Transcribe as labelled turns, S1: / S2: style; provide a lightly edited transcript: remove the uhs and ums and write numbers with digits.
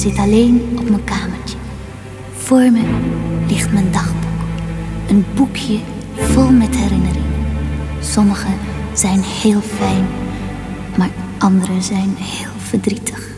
S1: zit alleen op mijn kamertje. Voor me ligt mijn dagboek. Een boekje vol met herinneringen. Sommige zijn heel fijn, maar andere zijn heel verdrietig.